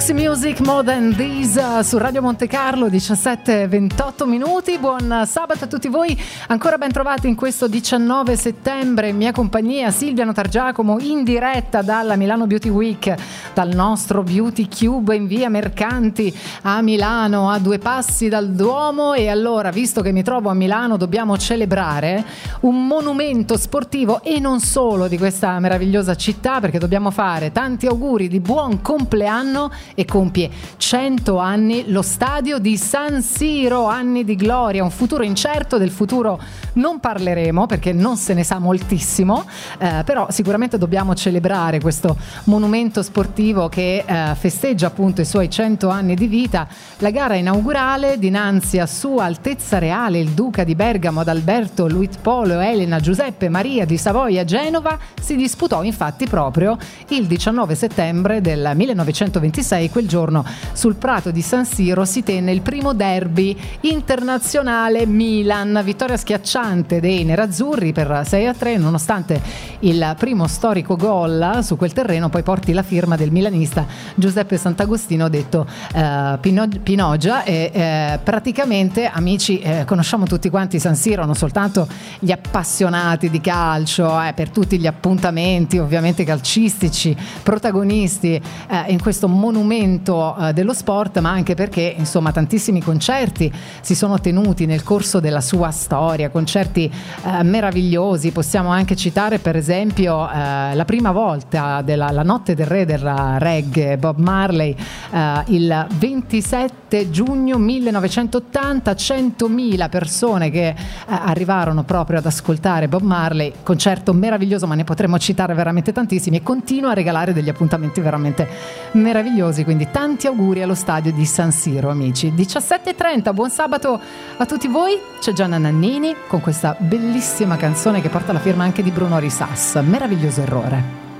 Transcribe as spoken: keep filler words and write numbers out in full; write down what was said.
Music More Than This su Radio Monte Carlo, diciassette e ventotto minuti. Buon sabato a tutti voi, ancora ben trovati in questo diciannove settembre. In mia compagnia Silvia Notargiacomo, in diretta dalla Milano Beauty Week, dal nostro Beauty Cube in via Mercanti a Milano, a due passi dal Duomo. E allora, visto che mi trovo a Milano, dobbiamo celebrare un monumento sportivo e non solo di questa meravigliosa città, perché dobbiamo fare tanti auguri di buon compleanno. E compie cento anni lo stadio di San Siro, anni di gloria, un futuro incerto. Del futuro non parleremo perché non se ne sa moltissimo, eh, però sicuramente dobbiamo celebrare questo monumento sportivo che eh, festeggia appunto i suoi cento anni di vita. La gara inaugurale dinanzi a Sua Altezza Reale il Duca di Bergamo ad Alberto Luitpold Elena Giuseppe Maria di Savoia Genova si disputò infatti proprio il diciannove settembre del millenovecentoventisei. Quel giorno sul prato di San Siro si tenne il primo derby internazionale Milan, vittoria schiacciante dei nerazzurri per sei a tre, nonostante il primo storico gol su quel terreno poi porti la firma del milanista Giuseppe Sant'Agostino, detto eh, Pino, Pinoggia. E eh, praticamente, amici, eh, conosciamo tutti quanti San Siro, non soltanto gli appassionati di calcio, eh, per tutti gli appuntamenti ovviamente calcistici protagonisti eh, in questo monumento dello sport, ma anche perché insomma tantissimi concerti si sono tenuti nel corso della sua storia, concerti eh, meravigliosi. Possiamo anche citare per esempio eh, la prima volta della la notte del re del reggae, Bob Marley, eh, il ventisette giugno millenovecentottanta, centomila persone che eh, arrivarono proprio ad ascoltare Bob Marley, concerto meraviglioso, ma ne potremmo citare veramente tantissimi, e continua a regalare degli appuntamenti veramente meravigliosi. Quindi tanti auguri allo stadio di San Siro, amici. diciassette e trenta, buon sabato a tutti voi. C'è Gianna Nannini con questa bellissima canzone che porta la firma anche di Bruno Risas, Meraviglioso errore.